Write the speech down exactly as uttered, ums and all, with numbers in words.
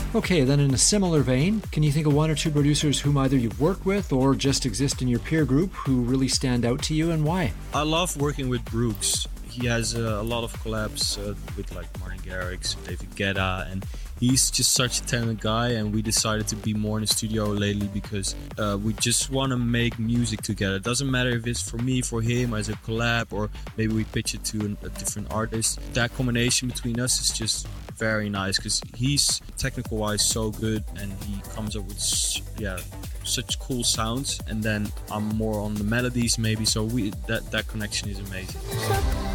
Okay, then in a similar vein, can you think of one or two producers whom either you've worked with or just exist in your peer group who really stand out to you and why? I love working with Brooks. He has uh, a lot of collabs uh, with like Martin Garrix, David Guetta, and he's just such a talented guy. And we decided to be more in the studio lately because uh, we just want to make music together. It doesn't matter if it's for me, for him, as a collab, or maybe we pitch it to an, a different artist. That combination between us is just very nice because he's technical wise so good and he comes up with yeah such cool sounds, and then I'm more on the melodies maybe, so we that that connection is amazing.